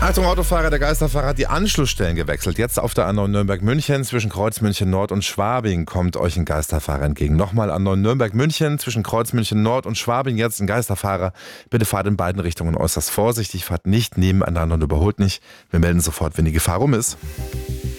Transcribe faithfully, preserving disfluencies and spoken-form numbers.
Achtung, Autofahrer, der Geisterfahrer hat die Anschlussstellen gewechselt. Jetzt auf der A neun Nürnberg-München zwischen Kreuz München Nord und Schwabing kommt euch ein Geisterfahrer entgegen. Nochmal A neun Nürnberg-München zwischen Kreuz München Nord und Schwabing jetzt ein Geisterfahrer. Bitte fahrt in beiden Richtungen äußerst vorsichtig, fahrt nicht nebeneinander und überholt nicht. Wir melden sofort, wenn die Gefahr rum ist.